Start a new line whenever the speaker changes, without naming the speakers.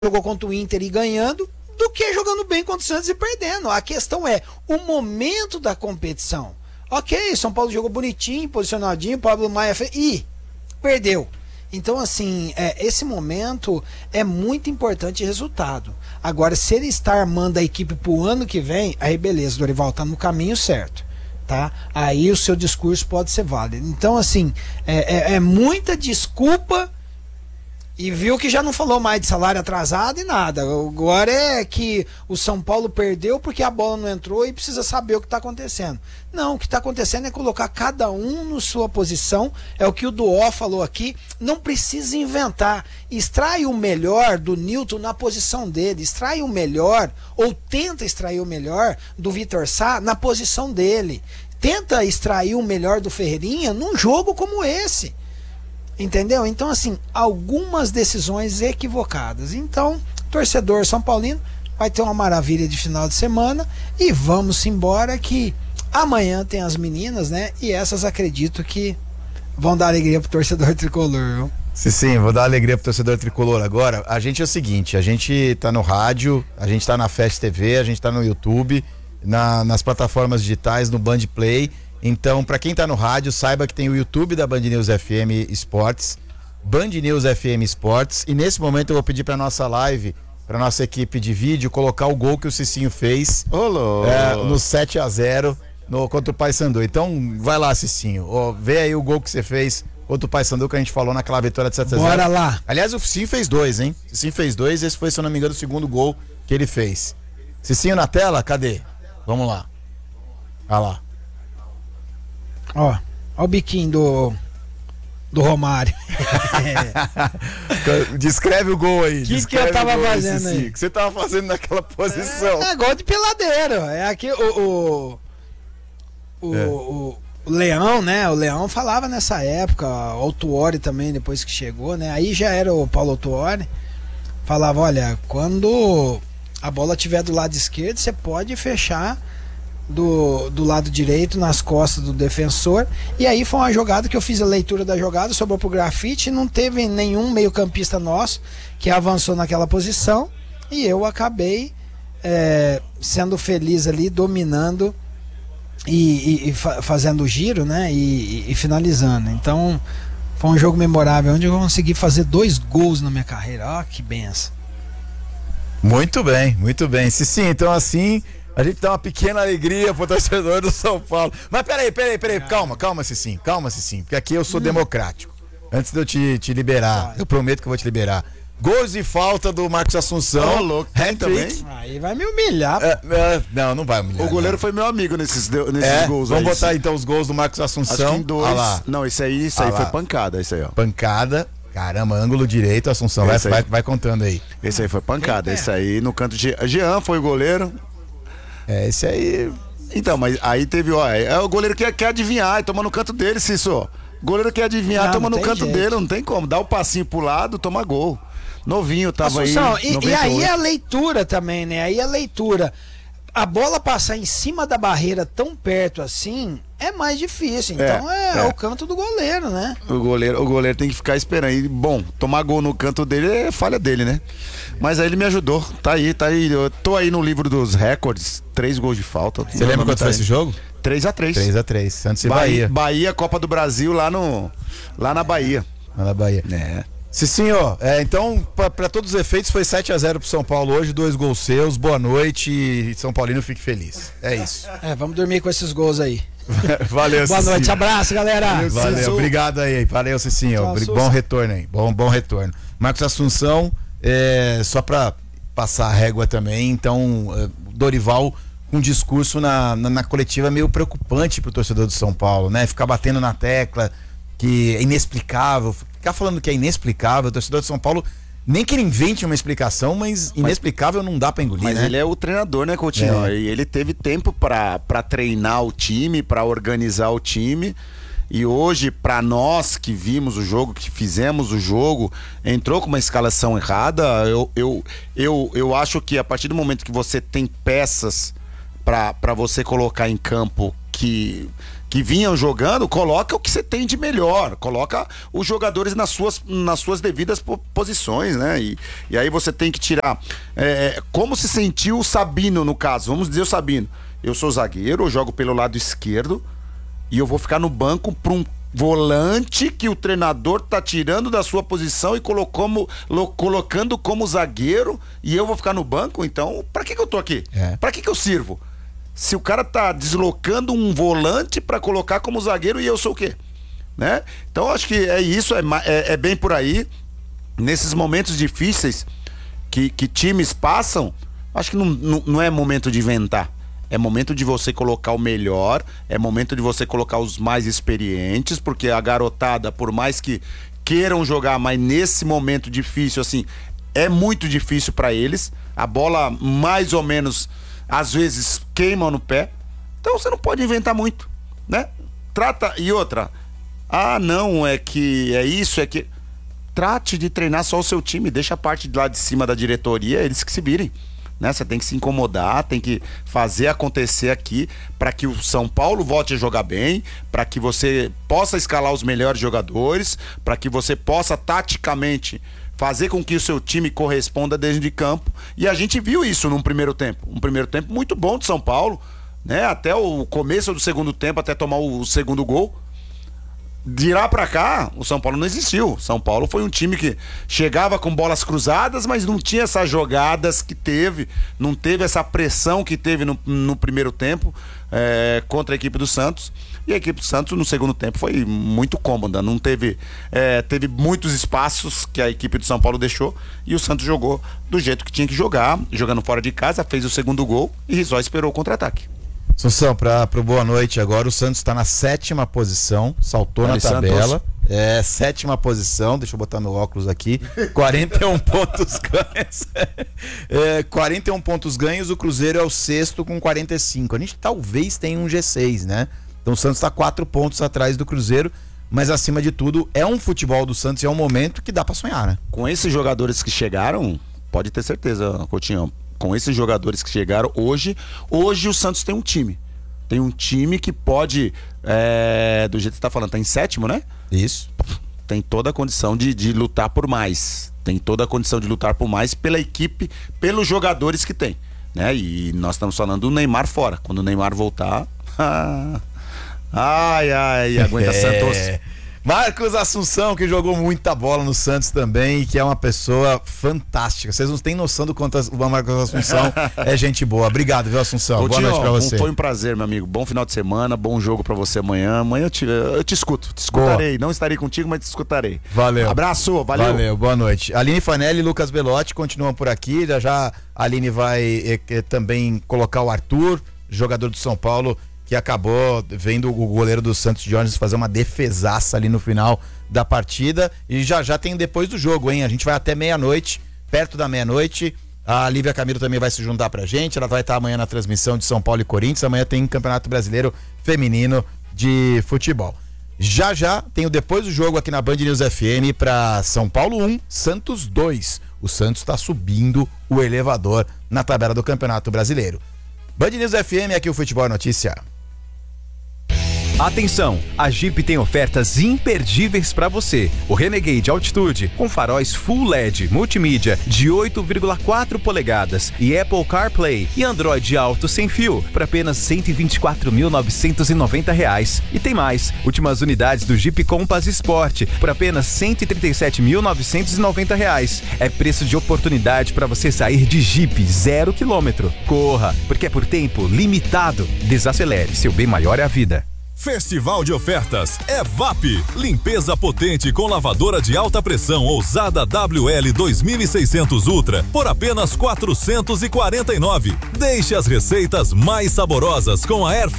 jogou contra o Inter e ganhando, do que jogando bem contra o Santos e perdendo. A questão é o momento da competição. Ok, São Paulo jogou bonitinho, posicionadinho, Pablo Maia e perdeu. Então, assim, esse momento é muito importante resultado. Agora, se ele está armando a equipe pro ano que vem, aí beleza, Dorival tá no caminho certo, tá? Aí o seu discurso pode ser válido. Então, assim, é muita desculpa. E viu que já não falou mais de salário atrasado e nada. Agora é que o São Paulo perdeu porque a bola não entrou e precisa saber o que está acontecendo. Não, o que está acontecendo é colocar cada um na sua posição. É o que o Duó falou aqui. Não precisa inventar. Extrai o melhor do Nilton na posição dele. Extrai o melhor, ou tenta extrair o melhor do Vitor Sá na posição dele. Tenta extrair o melhor do Ferreirinha num jogo como esse. Entendeu? Então, assim, algumas decisões equivocadas. Então, torcedor São Paulino vai ter uma maravilha de final de semana e vamos embora que amanhã tem as meninas, né? E essas acredito que vão dar alegria pro torcedor tricolor, viu?
Sim, vou dar alegria pro torcedor tricolor agora. A gente é o seguinte, a gente tá no rádio, a gente tá na Fest TV, a gente tá no YouTube, nas plataformas digitais, no Band Play. Então, para quem tá no rádio, saiba que tem o YouTube da Band News FM Esportes, Band News FM Esportes, e nesse momento eu vou pedir para nossa live, para nossa equipe de vídeo, colocar o gol que o Cicinho fez no 7-0 contra o Paysandu. Então, vai lá, Cicinho, vê aí o gol que você fez contra o Paysandu que a gente falou naquela vitória de 7-0.
Bora lá.
Aliás, o Cicinho fez 2, hein? O Cicinho fez 2, esse foi, se eu não me engano, o segundo gol que ele fez. Cicinho na tela, cadê? Vamos lá. Olha lá.
Ó o biquinho do Romário.
Descreve o gol aí.
O que eu tava fazendo aí?
O que você tava fazendo naquela posição?
É gol de peladeiro. É aqui o Leão, né? O Leão falava nessa época, o Autuori também, depois que chegou, né? Aí já era o Paulo Autuori. Falava, olha, quando a bola estiver do lado esquerdo, você pode fechar do lado direito nas costas do defensor. E aí foi uma jogada que eu fiz a leitura da jogada, sobrou pro Grafite e não teve nenhum meio campista nosso que avançou naquela posição e eu acabei sendo feliz ali, dominando e fazendo o giro, né, e finalizando. Então foi um jogo memorável onde eu consegui fazer 2 gols na minha carreira. Ó, que benção.
Muito bem, muito bem. Sim, então assim a gente dá uma pequena alegria pro torcedor do São Paulo. Mas peraí, calma, Cicinho, porque aqui eu sou democrático. Antes de eu te liberar, eu prometo que eu vou te liberar. Gols de falta do Marcos Assunção.
Louco, também.
Aí vai me humilhar.
Não vai humilhar.
O goleiro foi meu amigo nesses gols aí.
Vamos botar então os gols do Marcos Assunção.
Acho que em 2. Não, esse aí foi pancada, esse aí, ó.
Pancada. Caramba, ângulo direito, Assunção. Vai contando aí.
Esse aí foi pancada. Esse aí no canto de Jean foi o goleiro.
Esse aí.
Então, mas aí teve, o goleiro que quer adivinhar, toma no canto dele, Cício. O goleiro quer adivinhar, toma no canto dele, não tem como. Dá o passinho pro lado, toma gol. Novinho, tava
Assunção,
aí.
E aí a leitura também, né? Aí a leitura. A bola passar em cima da barreira tão perto assim é mais difícil. Então é o canto do goleiro, né?
O goleiro tem que ficar esperando. E, bom, tomar gol no canto dele é falha dele, né? Mas aí ele me ajudou. Tá aí. Eu tô aí no livro dos recordes. 3 gols de falta.
Você lembra quanto foi esse jogo?
3-3.
3-3. Santos e Bahia.
Bahia, Copa do Brasil lá na Bahia.
Lá na Bahia. Cicinho, então, para todos os efeitos, foi 7-0 pro São Paulo hoje, 2 gols seus, boa noite e São Paulino fique feliz. É isso.
Vamos dormir com esses gols aí.
Valeu,
Boa
Cicinho.
noite, abraço, galera.
Valeu, obrigado aí. Valeu, Cicinho. Bom retorno aí. Bom retorno. Marcos Assunção, só para passar a régua também, então, Dorival, um discurso na coletiva meio preocupante pro torcedor do São Paulo, né? Ficar batendo na tecla que é inexplicável, ficar falando que é inexplicável, o torcedor de São Paulo, nem que ele invente uma explicação, mas inexplicável não dá pra engolir,
mas
né?
Ele é o treinador, né, Coutinho? E ele teve tempo pra treinar o time, pra organizar o time, e hoje, pra nós que vimos o jogo, que fizemos o jogo, entrou com uma escalação errada. Eu acho que a partir do momento que você tem peças pra você colocar em campo que que vinham jogando, coloca o que você tem de melhor, coloca os jogadores nas suas devidas posições, né? E aí você tem que tirar como se sentiu o Sabino, no caso, vamos dizer o Sabino, eu sou zagueiro, eu jogo pelo lado esquerdo e eu vou ficar no banco para um volante que o treinador tá tirando da sua posição e colocando como zagueiro, e eu vou ficar no banco. Então, pra que eu tô aqui? Pra que eu sirvo? Se o cara tá deslocando um volante pra colocar como zagueiro, e eu sou o quê? Né? Então, acho que é isso, é bem por aí. Nesses momentos difíceis que times passam, acho que não é momento de inventar. É momento de você colocar o melhor, é momento de você colocar os mais experientes, porque a garotada, por mais que queiram jogar, mas nesse momento difícil, assim, é muito difícil para eles. A bola, mais ou menos, às vezes queima no pé. Então você não pode inventar muito, né? Trata, e outra, não, é que é isso, é que... Trate de treinar só o seu time, deixa a parte de lá de cima da diretoria, eles que se virem. Né? Você tem que se incomodar, tem que fazer acontecer aqui para que o São Paulo volte a jogar bem, para que você possa escalar os melhores jogadores, para que você possa taticamente fazer com que o seu time corresponda dentro de campo. E a gente viu isso num primeiro tempo. Um primeiro tempo muito bom de São Paulo, né? Até o começo do segundo tempo, até tomar o segundo gol. De lá pra cá, o São Paulo não existiu. São Paulo foi um time que chegava com bolas cruzadas, mas não tinha essas jogadas que teve, não teve essa pressão que teve no primeiro tempo contra a equipe do Santos. E a equipe do Santos no segundo tempo foi muito cômoda, não teve muitos espaços que a equipe do São Paulo deixou, e o Santos jogou do jeito que tinha que jogar, jogando fora de casa, fez o segundo gol e só esperou o contra-ataque.
Assunção, pro boa noite agora, o Santos está na 7ª posição, saltou na tabela. 7ª posição, deixa eu botar meu óculos aqui, 41 pontos ganhos. 41 pontos ganhos, o Cruzeiro é o 6º com 45. A gente talvez tenha um G6, né? Então o Santos está 4 pontos atrás do Cruzeiro, mas acima de tudo é um futebol do Santos e é um momento que dá para sonhar, né?
Com esses jogadores que chegaram, pode ter certeza, Coutinho, com esses jogadores que chegaram, hoje o Santos tem um time. Tem um time que pode, do jeito que você tá falando, tá em 7º, né?
Isso.
Tem toda a condição de lutar por mais. Tem toda a condição de lutar por mais pela equipe, pelos jogadores que tem, né? E nós estamos falando do Neymar fora. Quando o Neymar voltar... aguenta Santos.
Marcos Assunção, que jogou muita bola no Santos também e que é uma pessoa fantástica. Vocês não têm noção do quanto o Marcos Assunção é gente boa. Obrigado, viu, Assunção? Boa noite pra você.
Foi um prazer, meu amigo. Bom final de semana, bom jogo pra você amanhã. Amanhã eu te escutarei. Não estarei contigo, mas te escutarei.
Valeu.
Abraço, valeu.
Valeu, boa noite. Aline Fanelli e Lucas Belotti continuam por aqui. Já a Aline vai também colocar o Arthur, jogador do São Paulo, que acabou vendo o goleiro do Santos Jones fazer uma defesaça ali no final da partida. E já tem depois do jogo, hein? A gente vai até meia-noite, perto da meia-noite. A Lívia Camilo também vai se juntar pra gente. Ela vai estar amanhã na transmissão de São Paulo e Corinthians. Amanhã tem Campeonato Brasileiro Feminino de Futebol. Já tem o depois do jogo aqui na Band News FM para São Paulo 1, Santos 2. O Santos está subindo o elevador na tabela do Campeonato Brasileiro. Band News FM, aqui o Futebol é Notícia.
Atenção, a Jeep tem ofertas imperdíveis para você. O Renegade Altitude com faróis Full LED, multimídia de 8,4 polegadas e Apple CarPlay e Android Auto sem fio por apenas R$ 124.990. E tem mais, últimas unidades do Jeep Compass Sport por apenas R$ 137.990. É preço de oportunidade para você sair de Jeep 0 km. Corra, porque é por tempo limitado. Desacelere, seu bem maior é a vida.
Festival de ofertas é VAP. Limpeza potente com lavadora de alta pressão ousada WL 2600 Ultra por apenas R$ 449. Deixe as receitas mais saborosas com a Air Fryer